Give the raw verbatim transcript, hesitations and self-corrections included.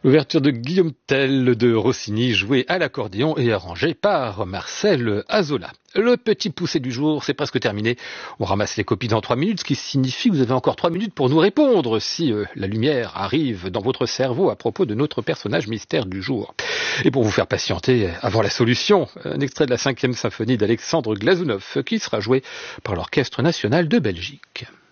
Ouverture de Guillaume Tell de Rossini, jouée à l'accordéon et arrangée par Marcel Azola. Le petit poussé du jour, c'est presque terminé. On ramasse les copies dans trois minutes, ce qui signifie que vous avez encore trois minutes pour nous répondre si euh, la lumière arrive dans votre cerveau à propos de notre personnage mystère du jour. Et pour vous faire patienter avant la solution, un extrait de la cinquième symphonie d'Alexandre Glazunov qui sera joué par l'Orchestre national de Belgique.